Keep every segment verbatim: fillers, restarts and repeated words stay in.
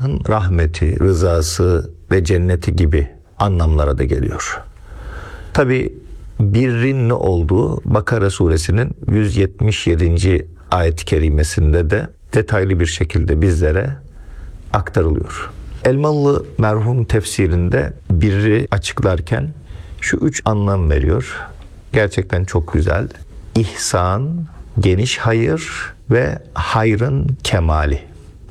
Allah'ın rahmeti, rızası ve cenneti gibi anlamlara da geliyor. Tabi birrin ne olduğu Bakara suresinin yüz yetmiş yedinci ayet-i kerimesinde de detaylı bir şekilde bizlere aktarılıyor. Elmalı merhum tefsirinde birri açıklarken şu üç anlam veriyor. Gerçekten çok güzel. İhsan, geniş hayır ve hayrın kemali.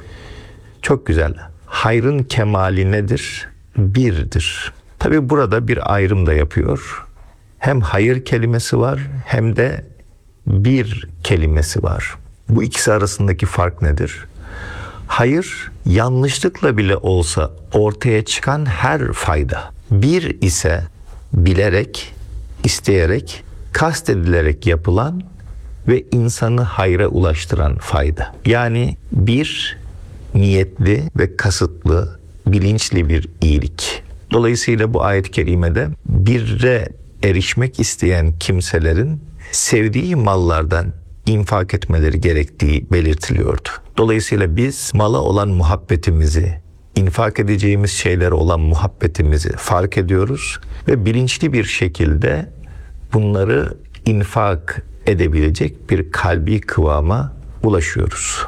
Çok güzel. Hayrın kemali nedir? Birdir. Tabi burada bir ayrım da yapıyor. Hem hayır kelimesi var hem de bir kelimesi var. Bu ikisi arasındaki fark nedir? Hayır, yanlışlıkla bile olsa ortaya çıkan her fayda. Bir ise bilerek, isteyerek, kastedilerek yapılan ve insanı hayra ulaştıran fayda. Yani bir niyetli ve kasıtlı, bilinçli bir iyilik. Dolayısıyla bu ayet-i kerimede birre erişmek isteyen kimselerin sevdiği mallardan infak etmeleri gerektiği belirtiliyordu. Dolayısıyla biz mala olan muhabbetimizi, infak edeceğimiz şeylere olan muhabbetimizi fark ediyoruz ve bilinçli bir şekilde bunları infak edebilecek bir kalbi kıvama ulaşıyoruz.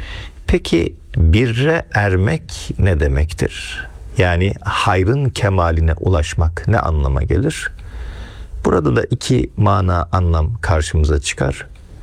Peki birre ermek ne demektir? Yani hayrın kemaline ulaşmak ne anlama gelir? Burada da iki mana anlam karşımıza çıkar.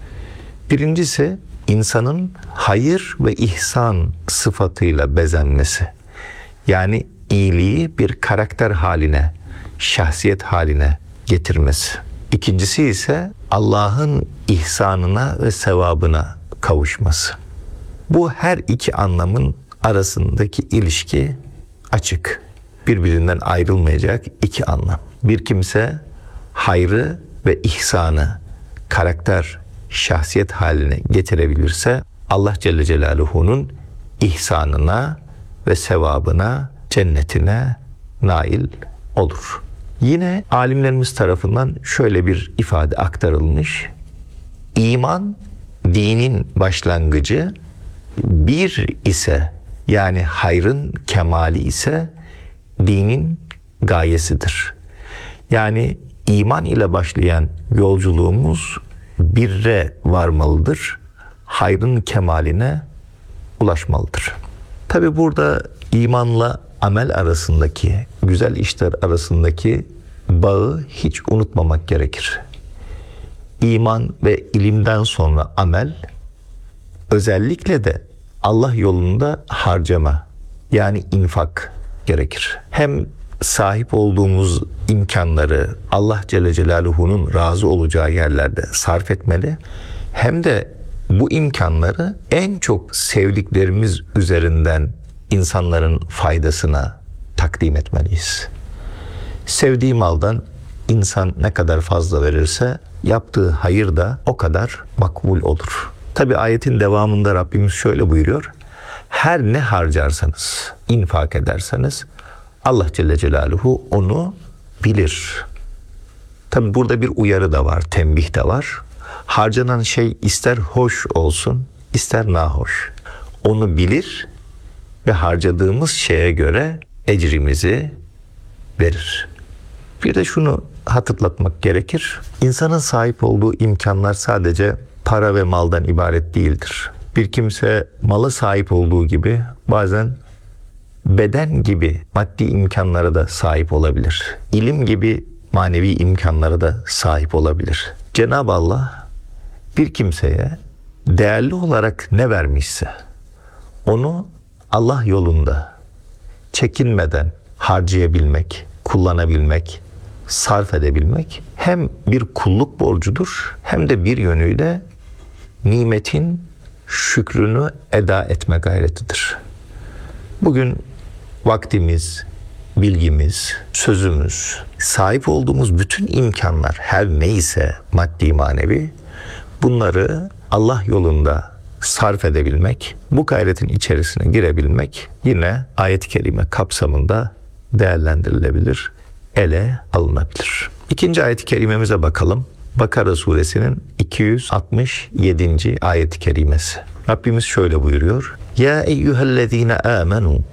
Birincisi insanın hayır ve ihsan sıfatıyla bezenmesi. Yani iyiliği bir karakter haline, şahsiyet haline getirmesi. İkincisi ise Allah'ın ihsanına ve sevabına kavuşması. Bu her iki anlamın arasındaki ilişki açık. Birbirinden ayrılmayacak iki anlam. Bir kimse hayrı ve ihsanı karakter, şahsiyet haline getirebilirse Allah Celle Celaluhu'nun ihsanına ve sevabına, cennetine nail olur. Yine alimlerimiz tarafından şöyle bir ifade aktarılmış. İman dinin başlangıcı, bir ise yani hayrın kemali ise dinin gayesidir. Yani iman ile başlayan yolculuğumuz birre varmalıdır. Hayrın kemaline ulaşmalıdır. Tabi burada imanla amel arasındaki, güzel işler arasındaki bağı hiç unutmamak gerekir. İman ve ilimden sonra amel, özellikle de Allah yolunda harcama, yani infak gerekir. Hem sahip olduğumuz imkanları Allah Celle Celaluhu'nun razı olacağı yerlerde sarf etmeli, hem de bu imkanları en çok sevdiklerimiz üzerinden insanların faydasına takdim etmeliyiz. Sevdiği maldan insan ne kadar fazla verirse yaptığı hayır da o kadar makbul olur. Tabi ayetin devamında Rabbimiz şöyle buyuruyor. Her ne harcarsanız, infak ederseniz Allah Celle Celaluhu onu bilir. Tabi burada bir uyarı da var, tembih de var. Harcanan şey ister hoş olsun, ister nahoş. Onu bilir ve harcadığımız şeye göre ecrimizi verir. Bir de şunu hatırlatmak gerekir. İnsanın sahip olduğu imkanlar sadece para ve maldan ibaret değildir. Bir kimse mala sahip olduğu gibi bazen beden gibi maddi imkanlara da sahip olabilir. İlim gibi manevi imkanlara da sahip olabilir. Cenab-ı Allah bir kimseye değerli olarak ne vermişse onu Allah yolunda çekinmeden harcayabilmek, kullanabilmek, sarf edebilmek hem bir kulluk borcudur hem de bir yönüyle nimetin şükrünü eda etme gayretidir. Bugün vaktimiz, bilgimiz, sözümüz, sahip olduğumuz bütün imkanlar her neyse maddi manevi, bunları Allah yolunda sarf edebilmek, bu gayretin içerisine girebilmek yine ayet-i kerime kapsamında değerlendirilebilir, ele alınabilir. İkinci ayet-i kerimemize bakalım. Bakara suresinin iki yüz altmış yedinci ayet-i kerimesi. Rabbimiz şöyle buyuruyor. Ya eyyühellezine amenu